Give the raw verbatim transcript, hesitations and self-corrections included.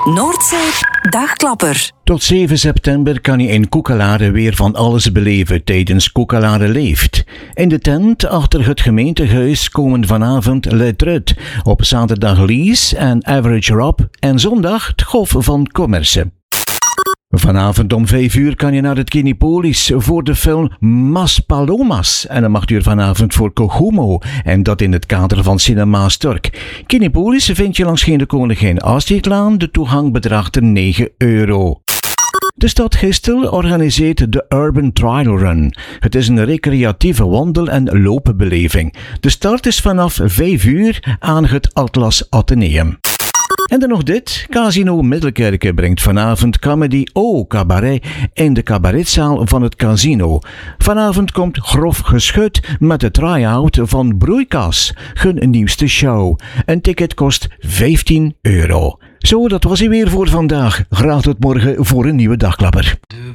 Noordzee Dagklapper. Tot zeven september kan je in Koekelare weer van alles beleven tijdens Koekelare Leeft. In de tent achter het gemeentehuis komen vanavond Le Trut, op zaterdag Lies en Average Rob en zondag het Golf van Commerce. Vanavond om vijf uur kan je naar het Kinepolis voor de film Mas Palomas. En om acht uur vanavond voor Kogumo. En dat in het kader van Cinema Stork. Kinepolis vind je langs de Koningin Astridlaan. De toegang bedraagt negen euro. De stad Gistel organiseert de Urban Trial Run. Het is een recreatieve wandel- en loopbeleving. De start is vanaf vijf uur aan het Atlas Atheneum. En dan nog dit. Casino Middelkerke brengt vanavond Comedy O Cabaret in de cabaretzaal van het casino. Vanavond komt Grof Geschut met de try-out van Broeikas, hun nieuwste show. Een ticket kost vijftien euro. Zo, dat was hij weer voor vandaag. Graag tot morgen voor een nieuwe Dagklapper.